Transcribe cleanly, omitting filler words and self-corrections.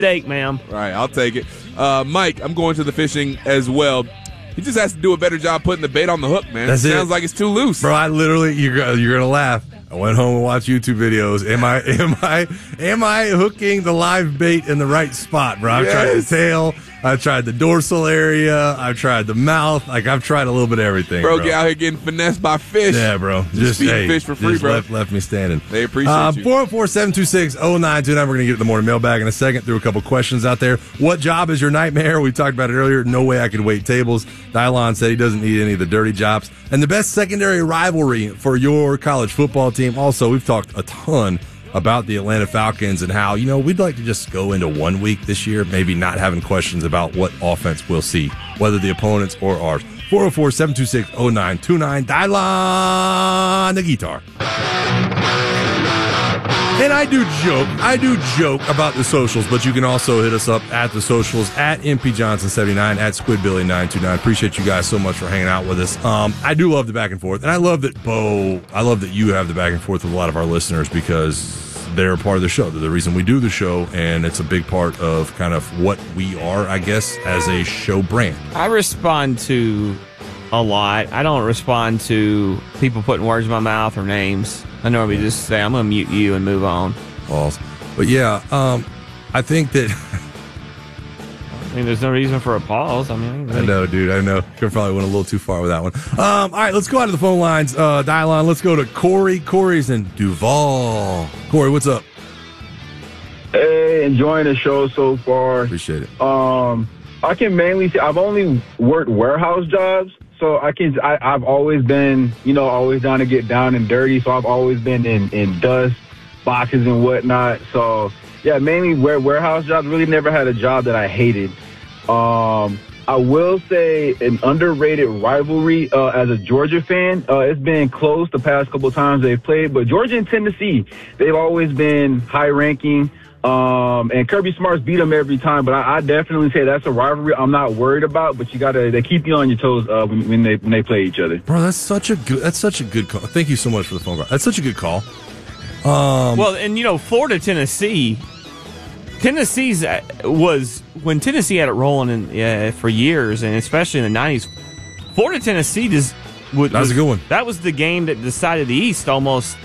steak, ma'am. Right, I'll take it. Mike, I'm going to the fishing as well. He just has to do a better job putting the bait on the hook, man. That's Sounds it. like it's too loose. Bro, I literally, you're gonna laugh. I went home and watched YouTube videos. Am I hooking the live bait in the right spot, bro? I've tried the tail, I've tried the dorsal area, I've tried the mouth. Like, I've tried a little bit of everything, bro. Get out here getting finessed by fish. Yeah, bro. Just feeding fish for free, bro. Left me standing. They appreciate you. 404-726-0929. We're going to get to the morning mailbag in a second. Through a couple questions out there. What job is your nightmare? We talked about it earlier. No way I could wait tables. Dylon said he doesn't need any of the dirty jobs. And the best secondary rivalry for your college football team. Also, we've talked a ton about the Atlanta Falcons and how, we'd like to just go into 1 week this year, maybe not having questions about what offense we'll see, whether the opponents or ours. 404-726-0929. Dylon the guitar. And I do joke about the socials, but you can also hit us up at the socials, at MPJohnson79, at SquidBilly929. Appreciate you guys so much for hanging out with us. I do love the back and forth, and I love that you have the back and forth with a lot of our listeners because they're a part of the show. They're the reason we do the show, and it's a big part of kind of what we are, I guess, as a show brand. I respond to a lot. I don't respond to people putting words in my mouth or names. I normally just say, I'm going to mute you and move on. But yeah, I think that... there's no reason for a pause. I know, dude. I know. Could probably went a little too far with that one. All right, let's go out to the phone lines. Dylon, let's go to Corey. Corey's in Duval. Corey, what's up? Hey, enjoying the show so far. Appreciate it. I can mainly say I've only worked warehouse jobs, so I've always been, always down to get down and dirty. So I've always been in dust, boxes and whatnot. So yeah, mainly warehouse jobs. Really never had a job that I hated. I will say an underrated rivalry as a Georgia fan. It's been close the past couple of times they've played, but Georgia and Tennessee, they've always been high ranking. And Kirby Smart's beat them every time, but I definitely say that's a rivalry I'm not worried about, but they keep you on your toes when they play each other. Bro, that's such a good call. Thank you so much for the phone call. That's such a good call. Well, and Florida, Tennessee's was when Tennessee had it rolling for years, and especially in the 90s. Florida, Tennessee that was a good one. That was the game that decided the East almost